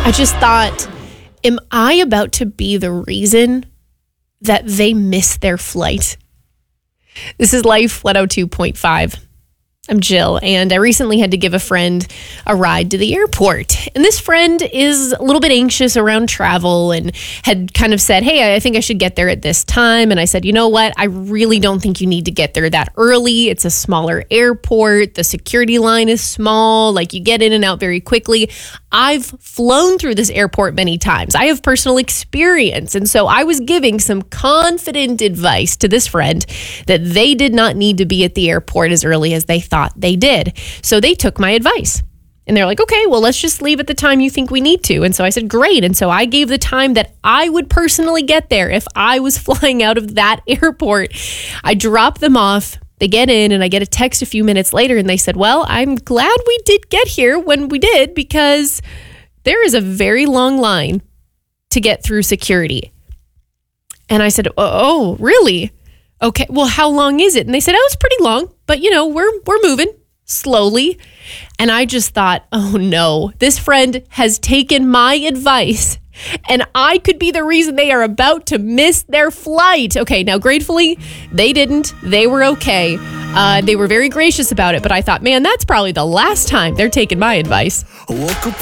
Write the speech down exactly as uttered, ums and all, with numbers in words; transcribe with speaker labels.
Speaker 1: I just thought, am I about to be the reason that they miss their flight? This is Life one oh two point five. I'm Jill, and I recently had to give a friend a ride to the airport. And this friend is a little bit anxious around travel and had kind of said, hey, I think I should get there at this time. And I said, you know what? I really don't think you need to get there that early. It's a smaller airport. The security line is small. Like, you get in and out very quickly. I've flown through this airport many times. I have personal experience. And so I was giving some confident advice to this friend that they did not need to be at the airport as early as they thought they did. So they took my advice. And they're like, okay, well, let's just leave at the time you think we need to. And so I said, great. And so I gave the time that I would personally get there if I was flying out of that airport. I dropped them off. They get in and I get a text a few minutes later and they said, well, I'm glad we did get here when we did because there is a very long line to get through security. And I said, oh, really? Okay, well, how long is it? And they said, oh, it's pretty long, but you know, we're we're moving slowly. And I just thought, oh no, this friend has taken my advice and I could be the reason they are about to miss their flight. Okay, now gratefully, they didn't. They were okay. Uh, they were very gracious about it, but I thought, man, that's probably the last time they're taking my advice.
Speaker 2: I woke up